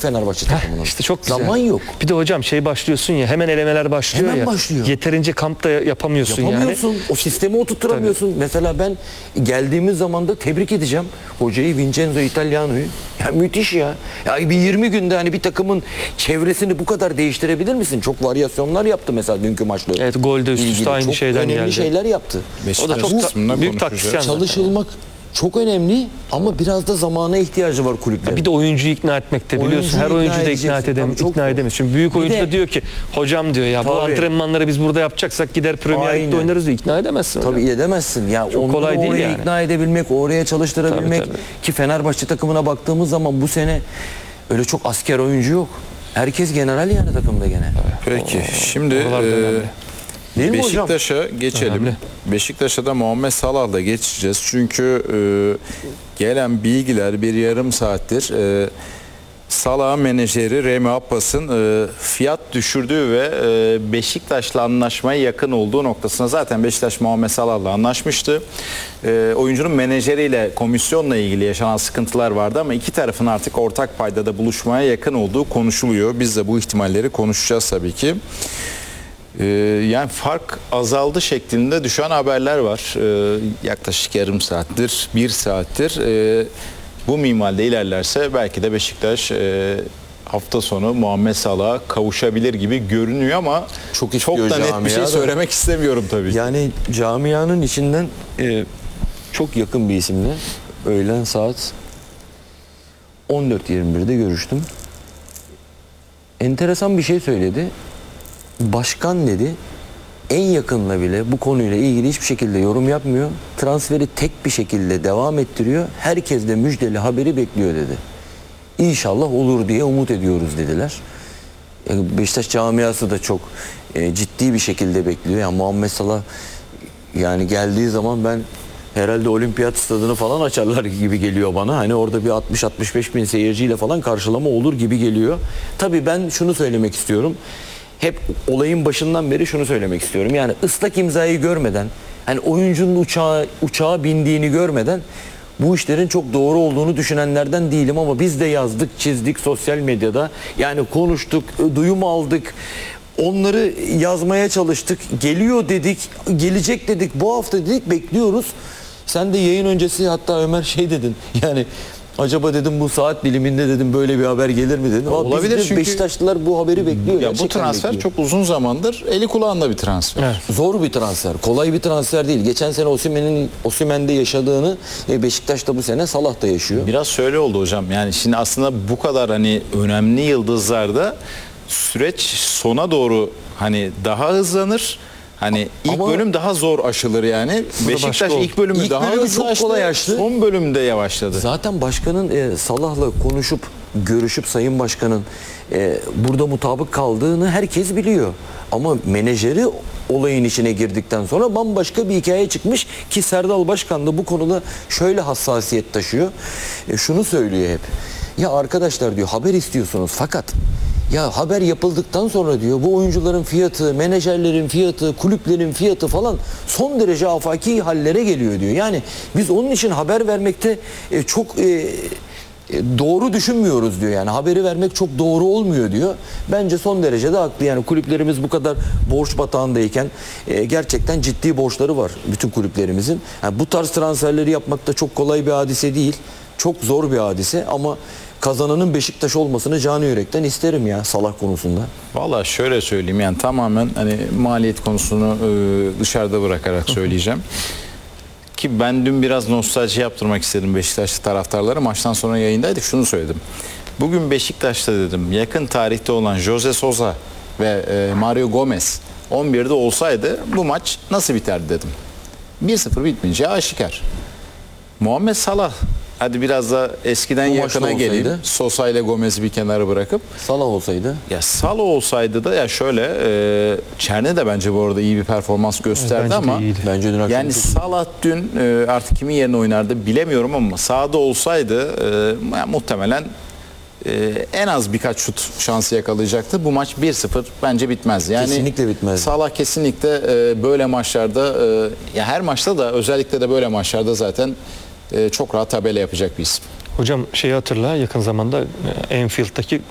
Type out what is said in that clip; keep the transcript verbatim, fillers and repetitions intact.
Fenerbahçe takımının. İşte çok güzel. Zaman yok. Bir de hocam şey başlıyorsun ya, hemen elemeler başlıyor Hemen ya. başlıyor. Yeterince kampta yapamıyorsun, Yapamıyorsun. yani. O sistemi oturtturamıyorsun. Tabii. Mesela ben geldiğimiz zaman da tebrik edeceğim hocayı, Vincenzo Italiano'yu. Ya müthiş ya. Ya bir yirmi günde hani bir takımın çevresini bu kadar değiştirebilir misin? Çok varyasyonlar yaptı mesela dünkü maçta. Evet, golde üst üste aynı çok şeyden önemli geldi. şeyler yaptı. O da çok ta büyük taktisyen. Çalışılmak çok önemli ama biraz da zamana ihtiyacı var kulüplerin. Bir de oyuncuyu ikna etmekte, biliyorsun. Oyuncuyu Her oyuncu da ikna, edem ikna edemez. Şimdi büyük oyuncu da diyor ki hocam diyor ya, tabii, bu antrenmanları biz burada yapacaksak gider Premier Lig'de oynarız diyor. İkna edemezsin. Tabii hocam. edemezsin. Ya çok onu kolay değil oraya yani. ikna edebilmek, oraya çalıştırabilmek, tabii, tabii. Ki Fenerbahçe takımına baktığımız zaman bu sene öyle çok asker oyuncu yok. Herkes general yani takımda gene. Peki o, şimdi e, Beşiktaş'a geçelim. Önemli. Beşiktaş'a da Muhammed Salah'la geçeceğiz. Çünkü e, gelen bilgiler bir yarım saattir e, Salah'ın menajeri Remi Abbas'ın e, fiyat düşürdüğü ve e, Beşiktaş'la anlaşmaya yakın olduğu noktasına, zaten Beşiktaş Muhammed Salah'la anlaşmıştı. E, oyuncunun menajeriyle, komisyonla ilgili yaşanan sıkıntılar vardı ama iki tarafın artık ortak paydada buluşmaya yakın olduğu konuşuluyor. Biz de bu ihtimalleri konuşacağız tabii ki. Ee, yani fark azaldı şeklinde düşen haberler var. Ee, yaklaşık yarım saattir, bir saattir. Ee, bu minvalde ilerlerse belki de Beşiktaş e, hafta sonu Muhammed Salah'a kavuşabilir gibi görünüyor ama çok, çok da net bir şey söylemek istemiyorum tabii. Yani camianın içinden e, çok yakın bir isimle öğlen saat on dört yirmi birde görüştüm. Enteresan bir şey söyledi. Başkan dedi, en yakınla bile bu konuyla ilgili hiçbir şekilde yorum yapmıyor. Transferi tek bir şekilde devam ettiriyor. Herkes de müjdeli haberi bekliyor dedi. İnşallah olur diye umut ediyoruz dediler. Beşiktaş camiası da çok e, ciddi bir şekilde bekliyor. Yani Muhammed Salah yani geldiği zaman ben herhalde olimpiyat stadını falan açarlar gibi geliyor bana. Hani orada bir altmış altmış beş bin seyirciyle falan karşılama olur gibi geliyor. Tabii ben şunu söylemek istiyorum. Hep olayın başından beri şunu söylemek istiyorum. Yani ıslak imzayı görmeden, hani oyuncunun uçağa, uçağa bindiğini görmeden bu işlerin çok doğru olduğunu düşünenlerden değilim ama biz de yazdık, çizdik sosyal medyada. Yani konuştuk, duyum aldık. Onları yazmaya çalıştık. Geliyor dedik, gelecek dedik, bu hafta dedik, bekliyoruz. Sen de yayın öncesi hatta Ömer şey dedin. Yani acaba dedim bu saat diliminde dedim böyle bir haber gelir mi dedim. Olabilir çünkü Beşiktaşlılar bu haberi bekliyor. Ya bu transfer bekliyor. Çok uzun zamandır eli kulağında bir transfer. Evet. Zor bir transfer. Kolay bir transfer değil. Geçen sene Osimhen'in Osimhen'de yaşadığını Beşiktaş'ta bu sene Salah da yaşıyor. Biraz şöyle oldu hocam. Yani şimdi aslında bu kadar hani önemli yıldızlarda süreç sona doğru hani daha hızlanır. Hani ilk ama bölüm daha zor aşılır yani. Beşiktaş ilk bölümü ilk daha bölümü hızlı çok kolay açtı. Son bölümde yavaşladı. Zaten başkanın e, Salah'la konuşup görüşüp Sayın Başkan'ın e, burada mutabık kaldığını herkes biliyor. Ama menajeri olayın içine girdikten sonra bambaşka bir hikaye çıkmış ki Serdal Başkan da bu konuda şöyle hassasiyet taşıyor. E, şunu söylüyor hep. Ya arkadaşlar diyor, haber istiyorsunuz fakat ya haber yapıldıktan sonra diyor bu oyuncuların fiyatı, menajerlerin fiyatı, kulüplerin fiyatı falan son derece afaki hallere geliyor diyor. Yani biz onun için haber vermekte e, çok e, doğru düşünmüyoruz diyor. Yani haberi vermek çok doğru olmuyor diyor. Bence son derece de haklı. Yani kulüplerimiz bu kadar borç batağındayken e, gerçekten ciddi borçları var bütün kulüplerimizin. Yani bu tarz transferleri yapmak da çok kolay bir hadise değil. Çok zor bir hadise ama kazananın Beşiktaş olmasını canı yürekten isterim ya Salah konusunda. Vallahi şöyle söyleyeyim, yani tamamen hani maliyet konusunu e, dışarıda bırakarak söyleyeceğim. Ki ben dün biraz nostalji yaptırmak istedim Beşiktaşlı taraftarlara. Maçtan sonra yayındaydık, şunu söyledim. Bugün Beşiktaş'ta dedim yakın tarihte olan Jose Sousa ve e, Mario Gomez on birde olsaydı bu maç nasıl biterdi dedim. bir sıfır bitmeyeceği aşikar. Muhammed Salah, hadi biraz da eskiden bu yakına geleyim. Sosa ile Gomez'i bir kenara bırakıp. Salah olsaydı? Ya Salah olsaydı da ya şöyle e, Çerne de bence bu arada iyi bir performans gösterdi bence ama bence yani Salah dün e, artık kimin yerine oynardı bilemiyorum ama sahada olsaydı e, yani muhtemelen e, en az birkaç şut şansı yakalayacaktı. Bu maç bir sıfır bence bitmez. Yani kesinlikle bitmez. Salah kesinlikle e, böyle maçlarda e, ya her maçta da özellikle de böyle maçlarda zaten çok rahat tabela yapacak bir isim. Hocam şeyi hatırla, yakın zamanda Anfield'daki